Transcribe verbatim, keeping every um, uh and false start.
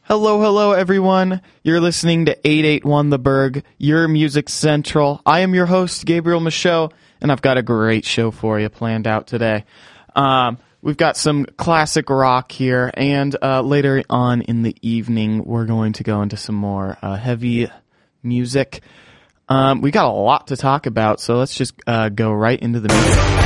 Hello, hello, everyone. You're listening to eight eighty-one The Berg, your music central. I am your host, Gabriel Michaud, and I've got a great show for you planned out today. Um, we've got some classic rock here, and uh, later on in the evening, we're going to go into some more uh, heavy music. Um, we got a lot to talk about, so let's just uh, go right into the music.